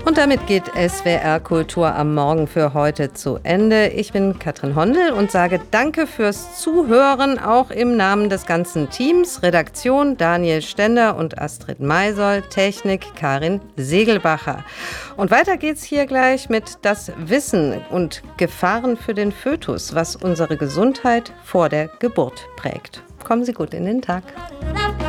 Und damit geht SWR Kultur am Morgen für heute zu Ende. Ich bin Katrin Hondel und sage Danke fürs Zuhören, auch im Namen des ganzen Teams. Redaktion Daniel Stender und Astrid Maisoll, Technik Karin Segelbacher. Und weiter geht's hier gleich mit Das Wissen und Gefahren für den Fötus, was unsere Gesundheit vor der Geburt prägt. Kommen Sie gut in den Tag.